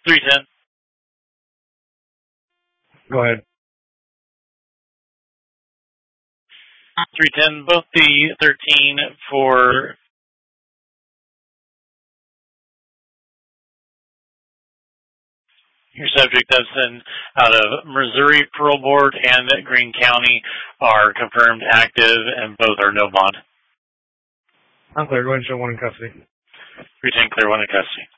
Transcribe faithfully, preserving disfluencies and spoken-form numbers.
three ten. Go ahead. three ten, both the thirteen for your subject that's in out of Missouri Parole Board and Greene County are confirmed active, and both are no bond. I'm clear. Go ahead and show one in custody. three ten, clear one in custody.